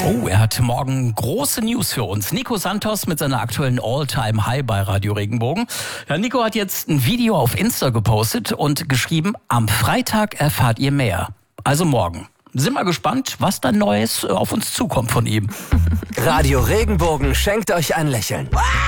Oh, er hat morgen große News für uns. Nico Santos mit seiner aktuellen All-Time-High bei Radio Regenbogen. Ja, Nico hat jetzt ein Video auf Insta gepostet und geschrieben, am Freitag erfahrt ihr mehr. Also morgen. Sind wir gespannt, was da Neues auf uns zukommt von ihm. Radio Regenbogen schenkt euch ein Lächeln.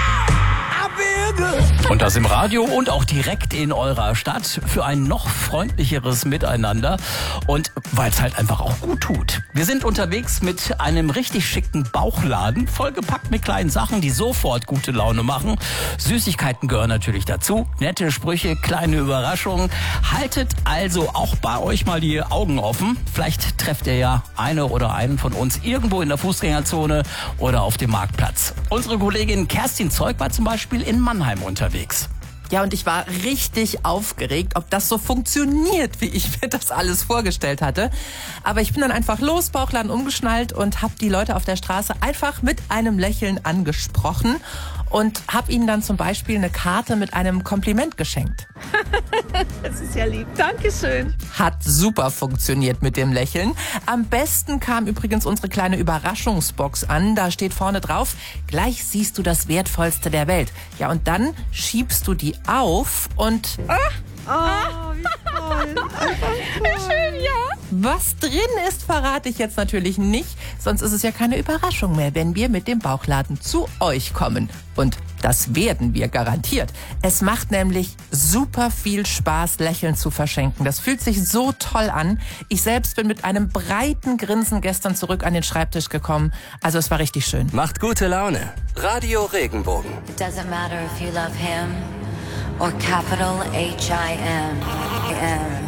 Und das im Radio und auch direkt in eurer Stadt für ein noch freundlicheres Miteinander und weil es halt einfach auch gut tut. Wir sind unterwegs mit einem richtig schicken Bauchladen, vollgepackt mit kleinen Sachen, die sofort gute Laune machen. Süßigkeiten gehören natürlich dazu, nette Sprüche, kleine Überraschungen. Haltet also auch bei euch mal die Augen offen. Vielleicht trefft ihr ja eine oder einen von uns irgendwo in der Fußgängerzone oder auf dem Marktplatz. Unsere Kollegin Kerstin Zeug war zum Beispiel in Mannheim unterwegs. Ja, und ich war richtig aufgeregt, ob das so funktioniert, wie ich mir das alles vorgestellt hatte. Aber ich bin dann einfach los, Bauchladen umgeschnallt und habe die Leute auf der Straße einfach mit einem Lächeln angesprochen und habe ihnen dann zum Beispiel eine Karte mit einem Kompliment geschenkt. Das ist ja lieb. Dankeschön. Hat super funktioniert mit dem Lächeln. Am besten kam übrigens unsere kleine Überraschungsbox an. Da steht vorne drauf, gleich siehst du das Wertvollste der Welt. Ja, und dann schiebst du die auf und... Wie toll. Schön, ja. Was drin ist, verrate ich jetzt natürlich nicht. Sonst ist es ja keine Überraschung mehr, wenn wir mit dem Bauchladen zu euch kommen. Und das werden wir garantiert. Es macht nämlich super viel Spaß, Lächeln zu verschenken. Das fühlt sich so toll an. Ich selbst bin mit einem breiten Grinsen gestern zurück an den Schreibtisch gekommen. Also es war richtig schön. Macht gute Laune. Radio Regenbogen. It doesn't matter if you love him or capital H-I-M.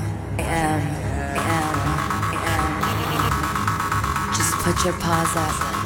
Just put your paws up.